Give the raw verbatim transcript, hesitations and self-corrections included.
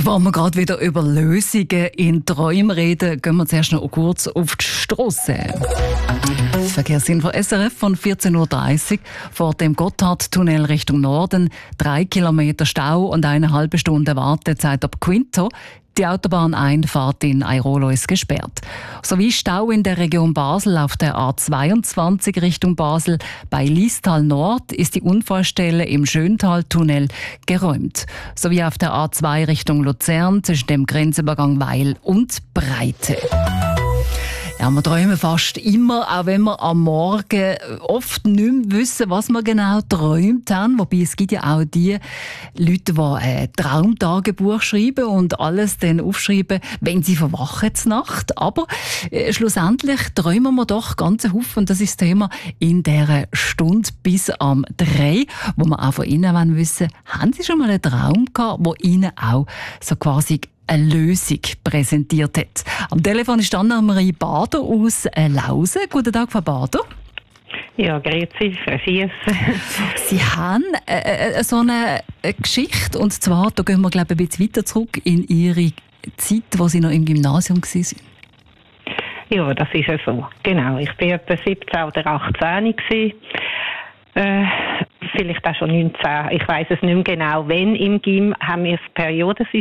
Bevor wir gerade wieder über Lösungen in Träumen reden, gehen wir zuerst noch kurz auf die Strasse. Verkehrsinfo S R F von vierzehn Uhr dreißig vor dem Gotthardtunnel Richtung Norden. Drei Kilometer Stau und eine halbe Stunde Wartezeit ab Quinto. Die Autobahneinfahrt in Airolo ist gesperrt. Sowie Stau in der Region Basel auf der A zweiundzwanzig Richtung Basel. Bei Liestal Nord ist die Unfallstelle im Schöntaltunnel geräumt. Sowie auf der A zwei Richtung Luzern zwischen dem Grenzübergang Weil und Breite. Ja, wir träumen fast immer, auch wenn wir am Morgen oft nicht mehr wissen, was wir genau geträumt haben. Wobei es gibt ja auch die Leute, die ein Traumtagebuch schreiben und alles dann aufschreiben, wenn sie verwachen zur Nacht. Aber äh, schlussendlich träumen wir doch ganz Haufen. Und das ist das Thema in dieser Stunde bis am drei, wo wir auch von Ihnen wissen wollen, haben Sie schon mal einen Traum gehabt, der Ihnen auch so quasi eine Lösung präsentiert hat. Am Telefon ist Anna-Marie Bader aus Lausen. Guten Tag, Frau Bader. Ja, grüezi, Frau Schiess. Sie haben äh, äh, so eine, eine Geschichte, und zwar, da gehen wir glaube ich ein bisschen weiter zurück in Ihre Zeit, wo Sie noch im Gymnasium waren. Ja, das ist ja so. Genau, ich war etwa siebzehn oder achtzehn. Äh, vielleicht auch schon neunzehn. Ich weiss es nicht mehr genau. Wenn im Gym haben wir das Periodensystem